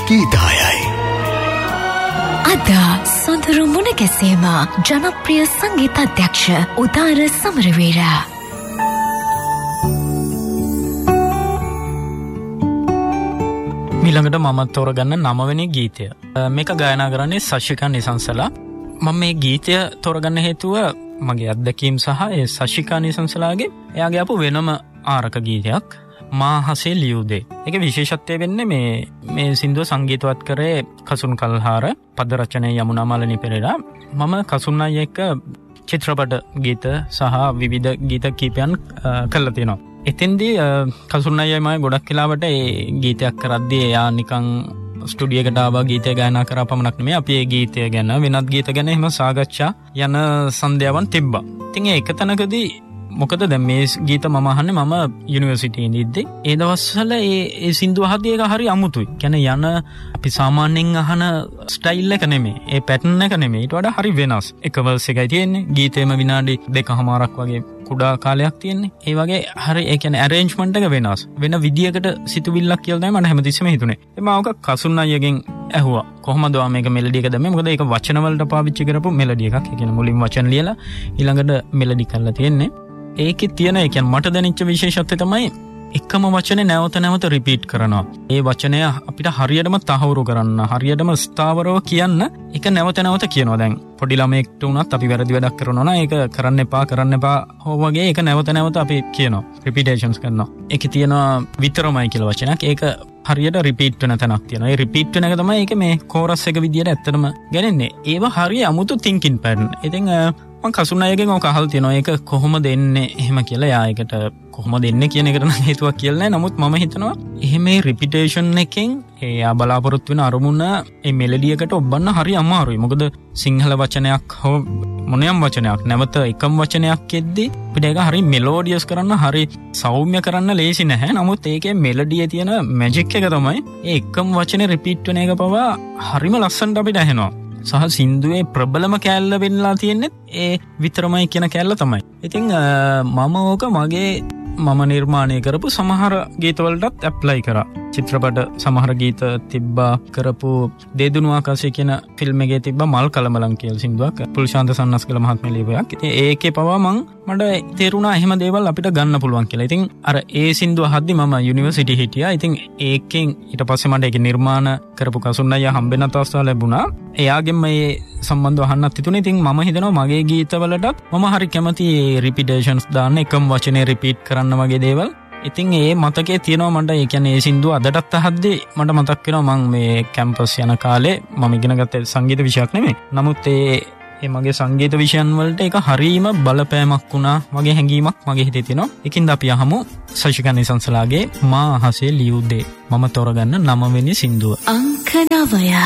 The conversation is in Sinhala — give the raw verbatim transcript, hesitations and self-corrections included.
ගීතයයි. අද සොඳුරු මුණ ගැසීම ජනප්‍රිය සංගීත අධ්‍යක්ෂ උදාර සමරවීර. ඊළඟට මම තෝරගන්න නවවෙනි ගීතය. මේක ගායනා කරන්නේ සශිකා නිසංසලා. මම මේ ගීතය තෝරගන්න හේතුව මගේ අත්දැකීම් සහ ඒ සශිකා නිසංසලාගේ එයාගේ අපු වෙනම ආරක ගීතයක් මා හසේ ලියුදේ. ඒක විශේෂත්වය වෙන්නේ මේ මේ සින්දුව සංගීතවත් කරේ කසුන් කල්හාර, පද රචනය යමුනා මාලනී පෙරේරා. මම කසුන් අය එක්ක චිත්‍රපට ගීත සහ විවිධ ගීත කීපයන් කළා තියෙනවා. එතෙන්දී කසුන් අයයි මම ගොඩක් වෙලාවට ඒ ගීතයක් කරද්දී එයා නිකන් ස්ටුඩියෝ එකට ආවා ගීතය ගායනා කරා පමණක් නෙමෙයි අපි ඒ ගීතය ගැන වෙනත් ගීත ගැන එහෙම සාකච්ඡා යන සන්ධ්‍යාවන් තිබ්බා. ඉතින් ඒ එක තැනකදී මොකද දැන් මේ ගීත මම අහන්නේ මම යුනිවර්සිටි ඉඳිද්දි ඒ දවස්වල ඒ ඒ සින්දුව අහද්දී ඒක හරි අමුතුයි. කියන්නේ යන අපි සාමාන්‍යයෙන් අහන ස්ටයිල් එක නෙමෙයි. ඒ පැටර්න් එක නෙමෙයි. ඊට වඩා හරි වෙනස්. එක වර්ස් එකයි තියෙන්නේ. ගීතේම විනාඩි දෙකමාරක් වගේ කුඩා කාලයක් තියෙන්නේ. ඒ වගේ හරි ඒ කියන්නේ arrangement එක වෙනස්. වෙන විදියකට සිතුවිල්ලක් කියලා තමයි මම හැමතිස්සෙම හිතුනේ. එතම ආවක කසුන් අයගෙන් ඇහුවා. කොහොමද ඔයා මේක මෙලඩි එක දැම්මේ? මොකද ඒක වචන වලට පාවිච්චි කරපු මෙලඩි එකක්. ඒ කියන්නේ මුලින් වචන ලියලා ඊළඟට මෙලඩි කරලා තියෙන්නේ. ඒකේ තියෙන ඒ කියන්නේ මට දැනෙච්ච විශේෂත්වය තමයි එකම වචනේ නැවත නැවත රිපීට් කරනවා. ඒ වචනය අපිට හරියටම තහවුරු කරන්න, හරියටම ස්ථාවරව කියන්න ඒක නැවත නැවත කියනවා. දැන් පොඩි ළමයෙක්ට උනත් අපි වැරදි වැඩක් කරනවා නම් ඒක කරන්න එපා කරන්න එපා හෝ වගේ ඒක නැවත නැවත අපි කියනවා. රිපීටේෂන්ස් කරනවා. ඒකේ තියෙනවා විතරමයි කියලා වචනයක්. ඒක හරියට රිපීට් වෙන තැනක් තියෙනවා. ඒ රිපීට් වෙන එක තමයි ඒක මේ කෝරස් එක විදියට ඇත්තටම ගන්නේ. ඒව හරිය අමුතු තින්කින් පැටර්න්. ඉතින් මම කසුන් අයගෙන් ඔක අහලා තියෙනවා. ඒක කොහොමද එන්නේ එහෙම කියලා. යා ඒකට කොහොමද එන්නේ කියන එකට නම් හේතුවක් කියලා නැහැ. නමුත් මම හිතනවා එහෙම මේ රිපිටේෂන් එකෙන් එයා බලාපොරොත්තු වෙන අරමුණ ඒ මෙලඩි එකට ඔබන්න හරි අමාරුයි. මොකද සිංහල වචනයක් හෝ මොනියම් වචනයක් නැවත එකම වචනයක් එද්දී අපිට ඒක හරි මෙලෝඩියස් කරන්න, හරි සෞම්‍ය කරන්න ලේසි නැහැ. නමුත් ඒකේ මෙලඩියේ තියෙන මැජික් එක තමයි ඒ එකම වචනේ රිපීට් වෙන එක පවා හරිම ලස්සනට අපිට ඇහෙනවා. සහ සින්දුවේ ප්‍රබලම කෑල්ල වෙන්නලා තියෙන්නේ ඒ විතරමයි කියන කෑල්ල තමයි. ඉතින් මම ඕක මගේ මම නිර්මාණය කරපු සමහර ගීතවලටත් ඇප්ලයි කරා. චිත්‍රපට සමහර ගීත තිබ්බා කරපු දේදුණු ආකාශය කියන ෆිල්ම් එකේ තිබ්බා මල් කලමලන් කියලා සින්දුවක්. පුල්ශාන්ත සන්නස්ගල මහත්මයා ලියපු එකක්. ඉතින් ඒකේ පවා මං මට තේරුණා එහෙම දේවල් අපිට ගන්න පුළුවන් කියලා. ඉතින් අර ඒ සින්දුව අහද්දි මම යුනිවර්සිටි හිටියා. ඉතින් ඒකෙන් ඊට පස්සේ මට ඒක නිර්මාණ කරපු කසුන් අයියා හම්බෙන්න අවස්ථාව ලැබුණා. එයාගෙන් මේ සම්බන්ධව අහන්නත් හිතුනේ. ඉතින් මම හිතනවා මගේ ගීතවලටත් මම හරි කැමති රිපිටේෂන්ස් දාන්න, එකම වචනේ රිපීට් කරන්න වගේ දේවල්. ඉතින් ඒ මතකයේ තියෙනවා මට. ඒ කියන්නේ ඒ සින්දුව අදටත් අහද්දී මට මතක් වෙනවා මම මේ කැම්පස් යන කාලේ මම ඉගෙන ගත්ත සංගීත විෂයක් නෙමෙයි. නමුත් ඒ ඒ මගේ සංගීත විෂයන් වලට ඒක හරීම බලපෑමක් වුණා වගේ හැඟීමක් මගේ හිතේ තියෙනවා. ඒකින්ද අපි අහමු සශිකා නිසංසලාගේ මා අහසේ ලියුදේ. මම තෝරගන්න නවවෙනි සින්දුව. අංක නවය.